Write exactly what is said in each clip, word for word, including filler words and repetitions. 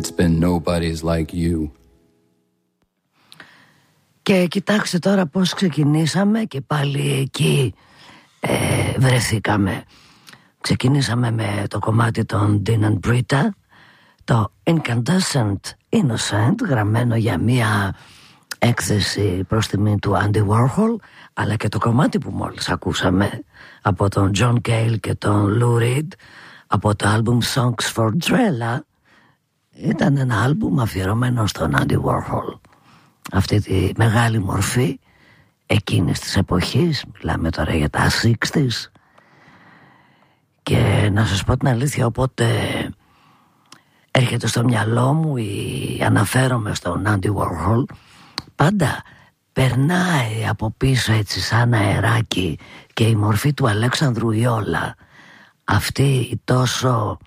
It's been nobody's like you. Και κοιτάξτε τώρα πώς ξεκινήσαμε και πάλι εκεί ε, βρεθήκαμε. Ξεκινήσαμε με το κομμάτι των Dean and Britta, το Incandescent Innocent, γραμμένο για μία έκθεση προς τιμή του Andy Warhol, αλλά και το κομμάτι που μόλις ακούσαμε από τον John Cale και τον Lou Reed από το άλμπουμ Songs for Drella ήταν ένα άλμπουμ αφιερωμένο στον Andy Warhol, αυτή τη μεγάλη μορφή εκείνης της εποχής. Μιλάμε τώρα για τα εξήντα. Και να σας πω την αλήθεια, οπότε έρχεται στο μυαλό μου ή αναφέρομαι στον Andy Warhol, πάντα περνάει από πίσω έτσι σαν αεράκι και η μορφή του Αλέξανδρου Ιόλα, αυτή η τόσο,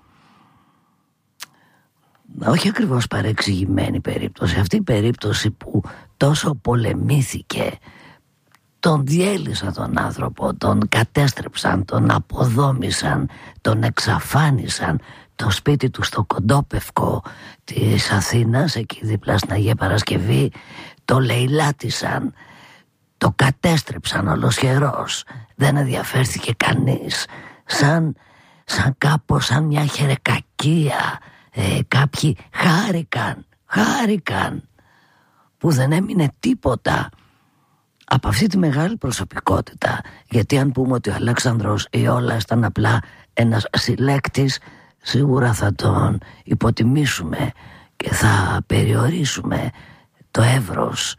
όχι ακριβώς παρεξηγημένη περίπτωση, αυτή η περίπτωση που τόσο πολεμήθηκε, τον διέλυσαν τον άνθρωπο, τον κατέστρεψαν, τον αποδόμησαν, τον εξαφάνισαν, το σπίτι του στο Κοντόπευκο της Αθήνας, εκεί δίπλα στην Αγία Παρασκευή, το λαιλάτισαν, το κατέστρεψαν ολοσχερός, δεν ενδιαφέρθηκε κανείς, σαν, σαν κάπως σαν μια χερεκακία. ε, κάποιοι χάρηκαν, χάρηκαν που δεν έμεινε τίποτα από αυτή τη μεγάλη προσωπικότητα. Γιατί αν πούμε ότι ο Αλέξανδρος Ιόλας ήταν απλά ένας συλλέκτης, σίγουρα θα τον υποτιμήσουμε και θα περιορίσουμε το εύρος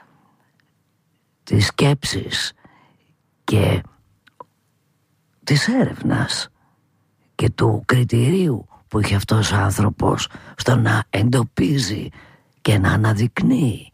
της σκέψης και της έρευνας και του κριτηρίου που είχε αυτός ο άνθρωπος στο να εντοπίζει και να αναδεικνύει